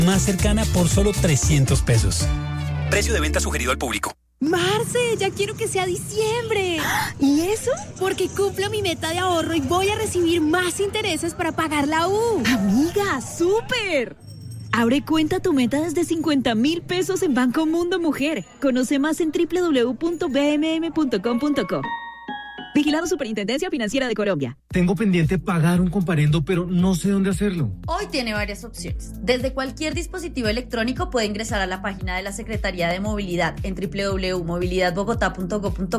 más cercana por solo 300 pesos. Precio de venta sugerido al público. Marce, ya quiero que sea diciembre. ¿Y eso? Porque cumplo mi meta de ahorro y voy a recibir más intereses para pagar la U. Amiga, ¡súper! Abre cuenta tu meta desde 50.000 pesos en Banco Mundo Mujer. Conoce más en www.bmm.com.co. Vigilado Superintendencia Financiera de Colombia. Tengo pendiente pagar un comparendo, pero no sé dónde hacerlo. Hoy tiene varias opciones. Desde cualquier dispositivo electrónico puede ingresar a la página de la Secretaría de Movilidad en www.movilidadbogotá.go.co